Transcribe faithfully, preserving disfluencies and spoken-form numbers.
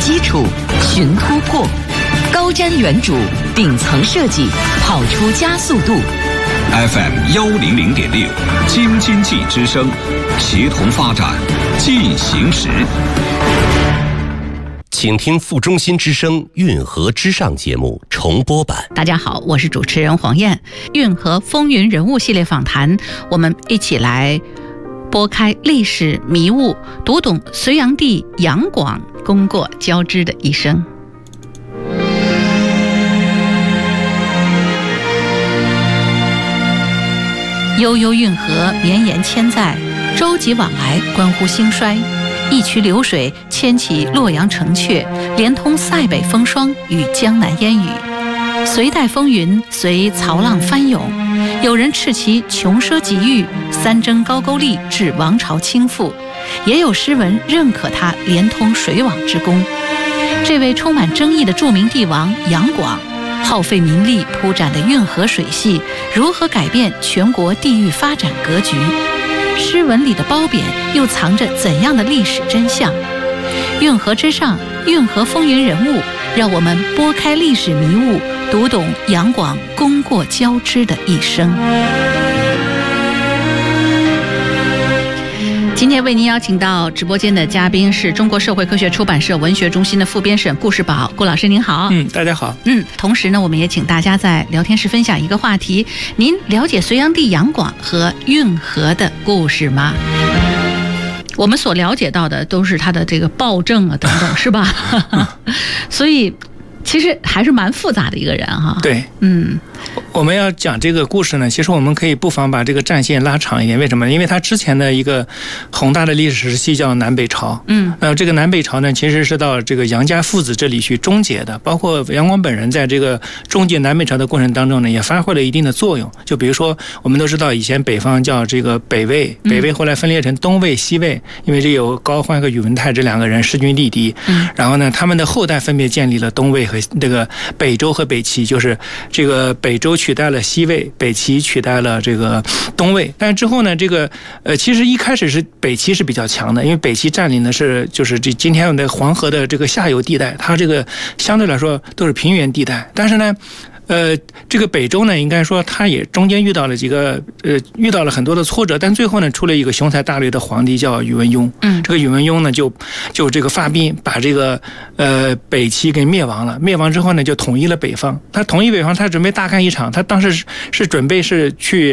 基础，寻突破，高瞻远瞩，顶层设计，跑出加速度。 F M 幺零零点六，京津冀之声，协同发展，进行时。 请听副中心之声运河之上节目重播版。 大家好，我是主持人黄燕。运河风云人物系列访谈，我们一起来拨开历史迷雾，读懂隋炀帝杨广功过交织的一生。悠悠运河绵延千载，舟楫往来关乎兴衰。一渠流水牵起洛阳城阙，连通塞北风霜与江南烟雨。隋代风云随潮浪翻涌，有人斥其穷奢极欲，三征高句丽致王朝倾覆，也有诗文认可他连通水网之功。这位充满争议的著名帝王杨广，耗费民力铺展的运河水系，如何改变全国地域发展格局？诗文里的褒贬又藏着怎样的历史真相？运河之上，运河风云人物，让我们拨开历史迷雾，读懂杨广功过交织的一生。今天为您邀请到直播间的嘉宾是中国社会科学出版社文学中心的副编审顾世宝，顾老师您好。 嗯，大家好。 嗯，同时呢，我们也请大家在聊天室分享一个话题：您了解隋炀帝杨广和运河的故事吗？我们所了解到的都是他的这个暴政啊等等，是吧？所以其实还是蛮复杂的一个人哈。 对， 嗯。 我们要讲这个故事呢，其实我们可以不妨把这个战线拉长一点。为什么？因为它之前的一个宏大的历史时期叫南北朝。嗯，呃，这个南北朝呢，其实是到这个杨家父子这里去终结的。包括杨广本人在这个终结南北朝的过程当中呢，也发挥了一定的作用。就比如说，我们都知道以前北方叫这个北魏，北魏后来分裂成东魏、西魏，因为这有高欢和宇文泰这两个人势均力敌。嗯，然后呢，他们的后代分别建立了东魏和这个北周和北齐，就是这个北周取代了西魏，北齐取代了这个东魏。但是之后呢，这个呃，其实一开始是北齐是比较强的，因为北齐占领的是就是这今天的黄河的这个下游地带，它这个相对来说都是平原地带。但是呢，呃，这个北周呢，应该说他也中间遇到了几个呃，遇到了很多的挫折，但最后呢，出了一个雄才大略的皇帝叫宇文邕。嗯，这个宇文邕呢，就就这个发兵把这个呃北齐给灭亡了。灭亡之后呢，就统一了北方。他统一北方，他准备大干一场。他当时是是准备是去